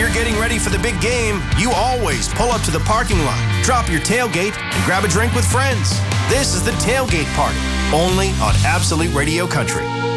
you're getting ready for the big game, you always pull up to the parking lot, drop your tailgate, and grab a drink with friends. This is the Tailgate Party, only on Absolute Radio Country.